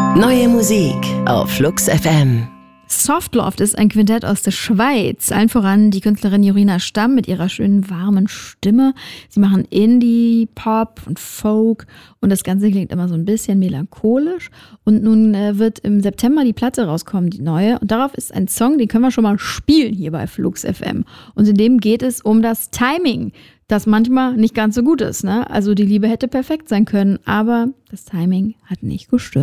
Neue Musik auf Flux FM. Softloft ist ein Quintett aus der Schweiz. Allen voran die Künstlerin Jorina Stamm mit ihrer schönen, warmen Stimme. Sie machen Indie, Pop und Folk und das Ganze klingt immer so ein bisschen melancholisch. Und nun wird im September die Platte rauskommen, die neue. Und darauf ist ein Song, den können wir schon mal spielen hier bei Flux FM. Und in dem geht es um das Timing, das manchmal nicht ganz so gut ist, ne? Also die Liebe hätte perfekt sein können, aber das Timing hat nicht gestimmt.